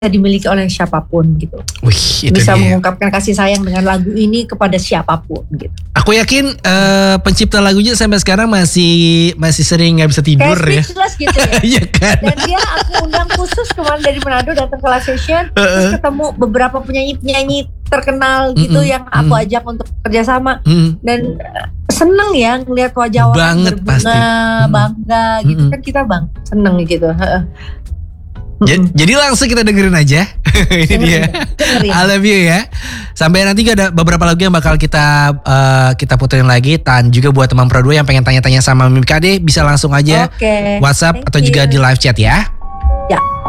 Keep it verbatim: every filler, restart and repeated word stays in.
dimiliki oleh siapapun gitu. Wih, itu bisa dia. mengungkapkan kasih sayang dengan lagu ini kepada siapapun gitu. Aku yakin uh, pencipta lagunya sampai sekarang masih masih sering nggak bisa tidur kayak ya. Speechless gitu ya. Iya kan. Dan dia aku undang khusus kemarin dari Manado datang ke live session, uh, terus ketemu beberapa penyanyi-penyanyi terkenal gitu mm-mm, yang aku mm-mm. ajak untuk kerjasama mm-mm. dan uh, seneng ya ngelihat wajah orang banget berbunga, pasti. bangga mm-mm. gitu kan kita bang seneng gitu. Jadi, jadi langsung kita dengerin aja. Ini dia. Dengerin. I love you ya. Sampai nanti ada beberapa lagu yang bakal kita uh, kita puterin lagi. Dan juga buat teman Pro dua yang pengen tanya-tanya sama Mimi Kade bisa langsung aja okay. WhatsApp Thank atau you. juga di live chat ya. Ya.